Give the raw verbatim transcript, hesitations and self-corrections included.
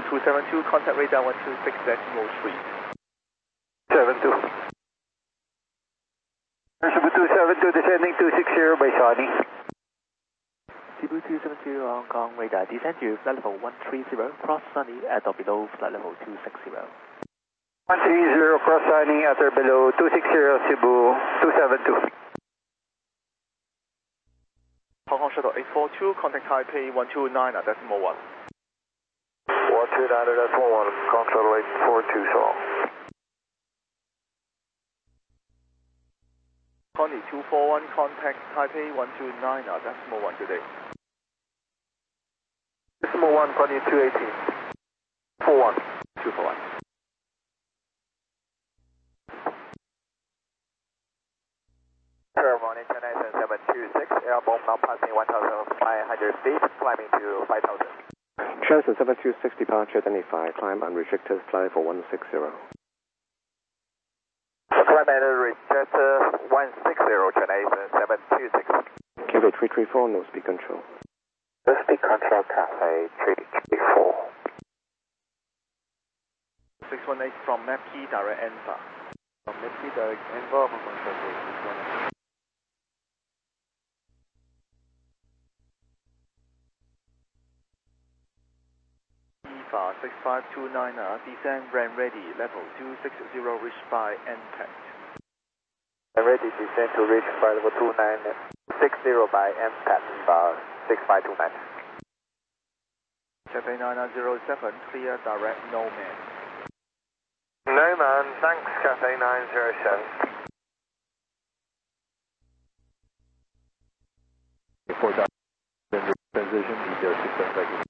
two seven two, contact radar one two six decimal three. seven two. Cebu two seven two, descending two six zero by Sunny. Cebu two seven two, Hong Kong radar, descend to flight level one three zero, cross Sunny at or below flight level two six zero. one three zero, cross Sunny at or below two six zero, Cebu two seven two. Hong Kong Shuttle eight four two, contact Taipei one two nine decimal one. one two nine decimal one, control eight four two, so long. Connie two four one, contact Taipei one two nine decimal one, good day. Decimal one, Connie two eighteen. four one. two four one. Ceremony ten nine seven two six, airborne now passing one thousand five hundred feet, climbing to five thousand. Transit seven two six, departure identified, climb unrestricted, flight for one six zero. Climb and register one six zero, Chennai seven two six. Cafe three three four, no speed control. No speed control, Cafe three three four. six one eight from M A P Key, direct Enva. From M A P Key, direct Enva, Hong Kong Shuttle six one eight. six five two nine, descend, ramp ready, level two six zero, reached by N T A C. Ready, descend to reach flight level two nine six zero by M T A C, uh, six five two nine. Cafe nine nine zero seven, clear direct, no man. No man, thanks, Cafe nine zero seven. For that, transition, zero six seven,